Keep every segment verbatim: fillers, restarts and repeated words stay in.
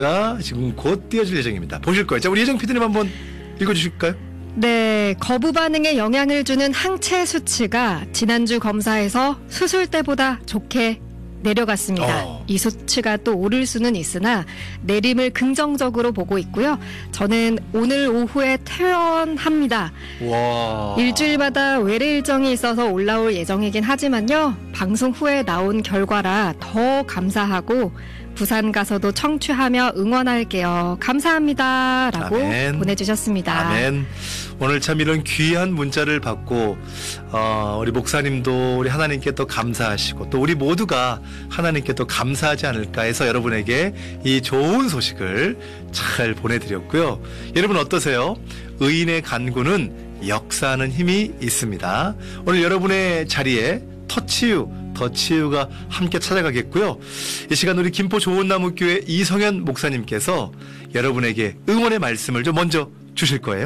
가 지금 곧 띄워질 예정입니다. 보실 거예요. 자, 우리 예정 피디님 한번 읽어주실까요? 네, 거부 반응에 영향을 주는 항체 수치가 지난주 검사에서 수술 때보다 좋게 내려갔습니다. 어. 이 수치가 또 오를 수는 있으나 내림을 긍정적으로 보고 있고요. 저는 오늘 오후에 퇴원합니다. 와. 일주일마다 외래 일정이 있어서 올라올 예정이긴 하지만요. 방송 후에 나온 결과라 더 감사하고 부산 가서도 청취하며 응원할게요. 감사합니다. 라고 아멘. 보내주셨습니다. 아멘. 오늘 참 이런 귀한 문자를 받고 어, 우리 목사님도 우리 하나님께 또 감사하시고 또 우리 모두가 하나님께 또 감사하지 않을까 해서 여러분에게 이 좋은 소식을 잘 보내드렸고요. 여러분 어떠세요? 의인의 간구는 역사하는 힘이 있습니다. 오늘 여러분의 자리에 터치유 더 치유가 함께 찾아가겠고요. 이 시간 우리 김포 좋은나무교회 이성현 목사님께서 여러분에게 응원의 말씀을 좀 먼저 주실 거예요.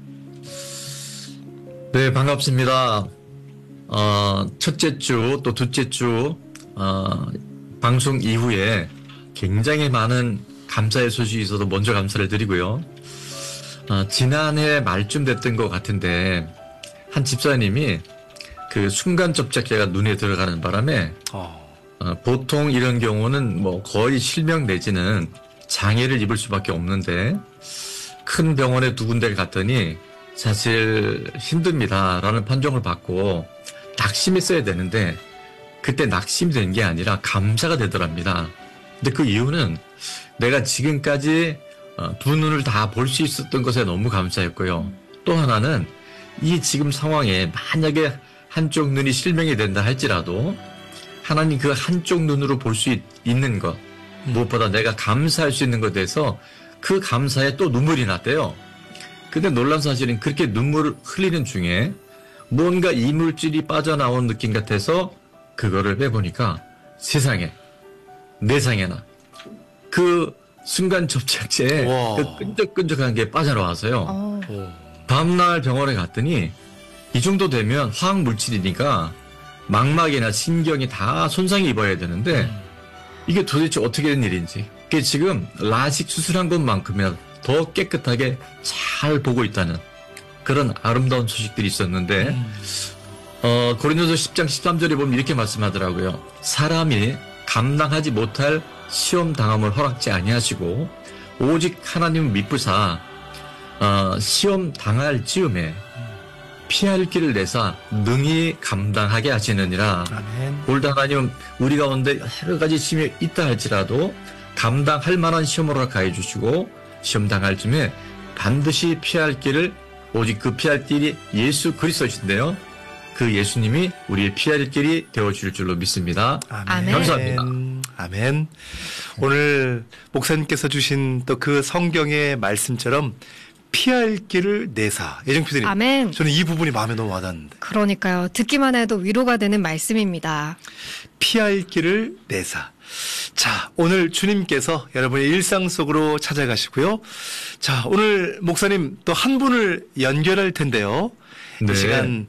네, 반갑습니다. 어, 첫째 주 또 둘째 주 어, 방송 이후에 굉장히 많은 감사의 소식이 있어서 먼저 감사를 드리고요. 어, 지난해 말쯤 됐던 것 같은데 한 집사님이 그 순간 접착제가 눈에 들어가는 바람에 어. 어, 보통 이런 경우는 뭐 거의 실명 내지는 장애를 입을 수밖에 없는데 큰 병원에 두 군데를 갔더니 사실 힘듭니다라는 판정을 받고 낙심했어야 되는데 그때 낙심이 된 게 아니라 감사가 되더랍니다. 근데 그 이유는 내가 지금까지 어, 두 눈을 다 볼 수 있었던 것에 너무 감사했고요. 또 하나는 이 지금 상황에 만약에 한쪽 눈이 실명이 된다 할지라도 하나님 그 한쪽 눈으로 볼 수 있는 것 무엇보다 내가 감사할 수 있는 것에 대해서 그 감사에 또 눈물이 났대요. 근데 놀란 사실은 그렇게 눈물을 흘리는 중에 뭔가 이물질이 빠져나온 느낌 같아서 그거를 빼보니까 세상에 내상에나 그 순간 접착제에 그 끈적끈적한 게 빠져나와서요. 어. 다음날 병원에 갔더니 이 정도 되면 화학 물질이니까 망막이나 신경이 다 손상이 입어야 되는데 음. 이게 도대체 어떻게 된 일인지 그게 지금 라식 수술한 것만큼이나 더 깨끗하게 잘 보고 있다는 그런 아름다운 소식들이 있었는데 음. 어, 고린도서 십 장 십삼 절에 보면 이렇게 말씀하더라고요. 사람이 감당하지 못할 시험 당함을 허락지 아니하시고 오직 하나님을 믿부사 어, 시험 당할 즈음에 피할 길을 내사 능히 감당하게 하시느니라. 아멘. 올드 하나님 우리 가운데 여러 가지 시험이 있다 할지라도 감당할 만한 시험을 허락하여 주시고 시험 당할 즈음에 반드시 피할 길을 오직 그 피할 길이 예수 그리스도이신데요. 그 예수님이 우리의 피할 길이 되어줄 줄로 믿습니다. 아멘. 감사합니다. 아멘. 오늘 목사님께서 주신 또 그 성경의 말씀처럼 피할 길을 내사. 예정 피디님. 아멘. 저는 이 부분이 마음에 너무 와닿는데. 그러니까요. 듣기만 해도 위로가 되는 말씀입니다. 피할 길을 내사. 자, 오늘 주님께서 여러분의 일상 속으로 찾아가시고요. 자, 오늘 목사님 또 한 분을 연결할 텐데요. 네. 이 시간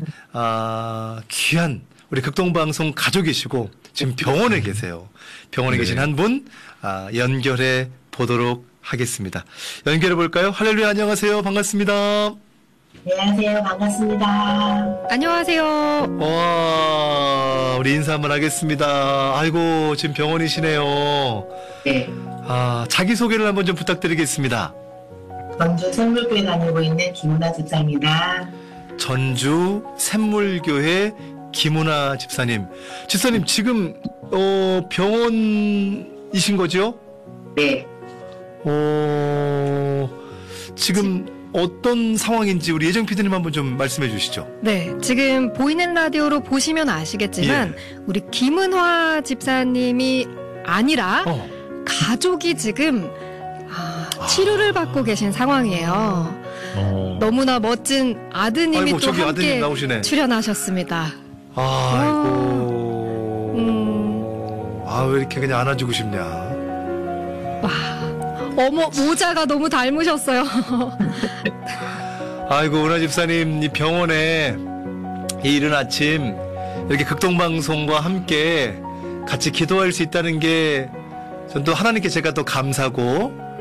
아, 귀한 우리 극동방송 가족이시고 지금 병원에 계세요. 병원에 네. 계신 한 분 아, 연결해 보도록 하겠습니다. 연결해 볼까요? 할렐루야, 안녕하세요. 반갑습니다. 안녕하세요. 반갑습니다. 안녕하세요. 와, 우리 인사 한번 하겠습니다. 아이고, 지금 병원이시네요. 네. 아, 자기소개를 한번 좀 부탁드리겠습니다. 전주 샘물교회 다니고 있는 김은아 집사입니다. 전주 샘물교회 김은아 집사님. 집사님, 지금, 어, 병원이신 거죠? 네. 어, 지금 어떤 상황인지 우리 예정 피디님 한번 좀 말씀해 주시죠. 네, 지금 보이는 라디오로 보시면 아시겠지만 예. 우리 김은화 집사님이 아니라 어. 가족이 지금 아, 치료를 받고 계신 상황이에요. 어. 너무나 멋진 아드님이 아이고, 또 저기 함께 아드님 나오시네. 출연하셨습니다. 아이고. 음. 아, 왜 이렇게 그냥 안아주고 싶냐. 와, 어머, 모자가 너무 닮으셨어요. 아이고, 은하 집사님, 이 병원에 이 이른 아침 이렇게 극동방송과 함께 같이 기도할 수 있다는 게 전 또 하나님께 제가 또 감사고